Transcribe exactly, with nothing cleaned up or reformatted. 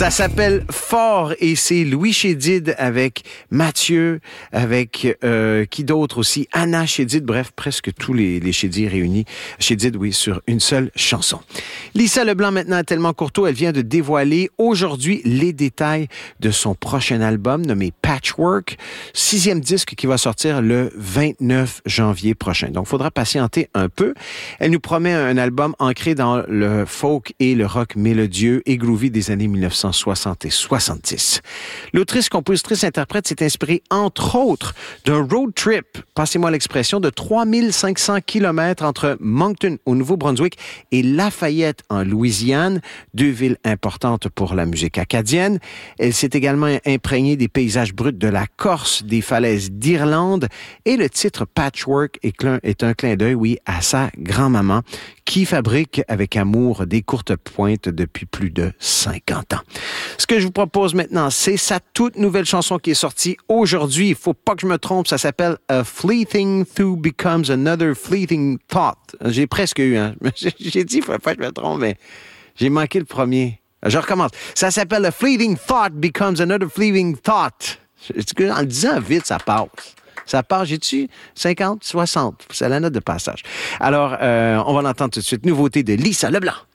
Ça s'appelle Fort et c'est Louis Chédid avec Mathieu, avec euh, qui d'autre aussi? Anna Chédid, bref, presque tous les, les Chédid réunis. Chédid, oui, sur une seule chanson. Lisa Leblanc, maintenant à Tellement Courteau, elle vient de dévoiler aujourd'hui les détails de son prochain album nommé Patchwork, sixième disque qui va sortir le vingt-neuf janvier prochain. Donc, il faudra patienter un peu. Elle nous promet un album ancré dans le folk et le rock mélodieux et groovy des années mille neuf cent soixante et soixante-dix. L'autrice, compositrice, interprète s'est inspirée, entre autres, d'un road trip, passez-moi l'expression, de trois mille cinq cents kilomètres entre Moncton, au Nouveau-Brunswick, et Lafayette, en Louisiane, deux villes importantes pour la musique acadienne. Elle s'est également imprégnée des paysages bruts de la Corse, des falaises d'Irlande, et le titre Patchwork est un clin d'œil, oui, à sa grand-maman, qui fabrique avec amour des courtes pointes depuis plus de cinquante ans. Ce que je vous propose maintenant, c'est sa toute nouvelle chanson qui est sortie aujourd'hui. Il faut pas que je me trompe, ça s'appelle A Fleeting Thought Becomes Another Fleeting Thought. J'ai presque eu, hein. J'ai dit, il faut pas que je me trompe, mais j'ai manqué le premier. Je recommence. Ça s'appelle A Fleeting Thought Becomes Another Fleeting Thought. En le disant vite, ça passe. Ça part, j'ai-tu cinquante, soixante? C'est la note de passage. Alors, euh, on va l'entendre tout de suite. Nouveauté de Lisa Leblanc.